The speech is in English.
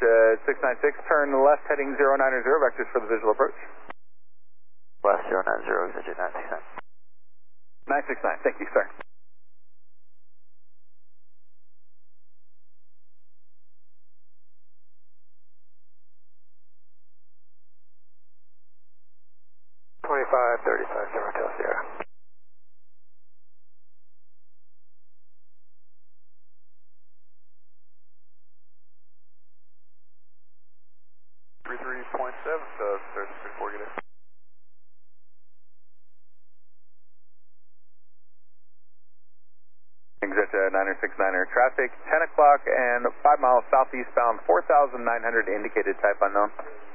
696, turn left heading 090, vectors for the visual approach. Left 090, exit 969. 969, thank you, sir. Hotel Sierra. Exit 969er, traffic 10 o'clock and 5 miles southeastbound, 4,900 indicated, type unknown.